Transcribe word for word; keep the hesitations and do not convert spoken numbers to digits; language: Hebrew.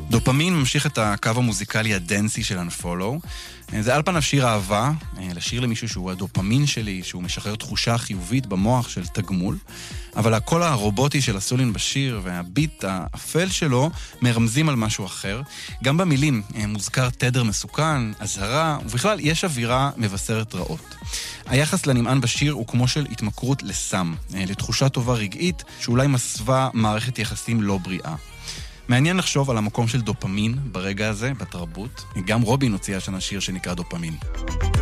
דופמין ממשיך את הקו המוזיקלי הדנסי של Unfollow. זה על פניו שיר אהבה, לשיר למישהו שהוא הדופמין שלי, שהוא משחרר תחושה חיובית במוח של תגמול, אבל הקול הרובוטי של הסולין בשיר והביט האפל שלו מרמזים על משהו אחר. גם במילים מוזכר תדר מסוכן, הזהרה, ובכלל יש אווירה מבשרת רעות. היחס לנמען בשיר הוא כמו של התמכרות לסם, לתחושה טובה רגעית שאולי מסווה מערכת יחסים לא בריאה. מעניין לחשוב על המקום של דופמין ברגע הזה, בתרבות. גם רובין הוציאה שנה שיר שנקרא דופמין.